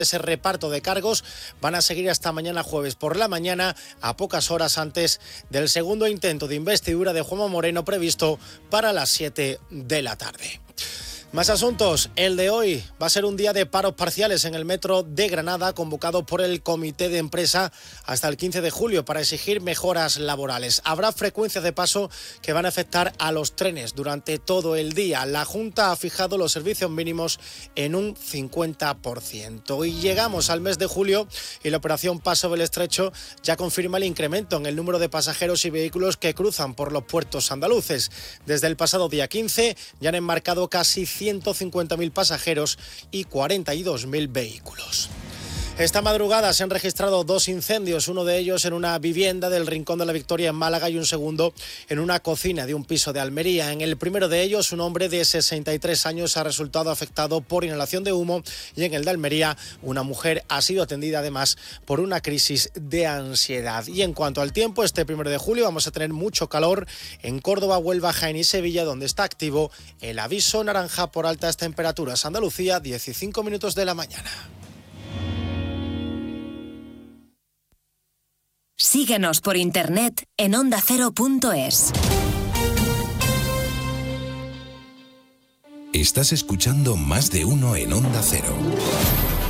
ese reparto de cargos van a seguir hasta mañana jueves por la mañana, a pocas horas antes del segundo intento de investidura de Juanma Moreno previsto para las 7 de la tarde. Más asuntos. El de hoy va a ser un día de paros parciales en el metro de Granada, convocado por el comité de empresa hasta el 15 de julio para exigir mejoras laborales. Habrá frecuencias de paso que van a afectar a los trenes durante todo el día. La Junta ha fijado los servicios mínimos en un 50%. Y llegamos al mes de julio y la operación Paso del Estrecho ya confirma el incremento en el número de pasajeros y vehículos que cruzan por los puertos andaluces. Desde el pasado día 15 ya han embarcado casi 150.000 pasajeros y 42.000 vehículos. Esta madrugada se han registrado 2 incendios, uno de ellos en una vivienda del Rincón de la Victoria en Málaga y un segundo en una cocina de un piso de Almería. En el primero de ellos, un hombre de 63 años ha resultado afectado por inhalación de humo y en el de Almería, una mujer ha sido atendida además por una crisis de ansiedad. Y en cuanto al tiempo, este 1 de julio vamos a tener mucho calor en Córdoba, Huelva, Jaén y Sevilla, donde está activo el aviso naranja por altas temperaturas. Andalucía, 15 minutos de la mañana. Síguenos por internet en ondacero.es. Estás escuchando Más de Uno en Onda Cero.